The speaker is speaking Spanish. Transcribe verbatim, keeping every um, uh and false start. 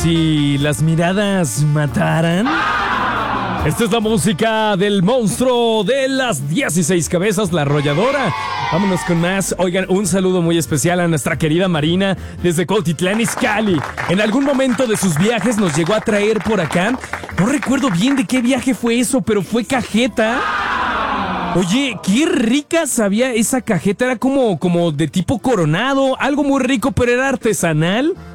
si las miradas mataran? Esta es la música del monstruo de las dieciséis cabezas, la arrolladora. Vámonos con más. Oigan, un saludo muy especial a nuestra querida Marina desde Cuautitlán Izcalli. En algún momento de sus viajes nos llegó a traer por acá. No recuerdo bien de qué viaje fue eso, pero fue cajeta. Oye, qué rica sabía esa cajeta. Era como, como de tipo coronado, algo muy rico, pero era artesanal.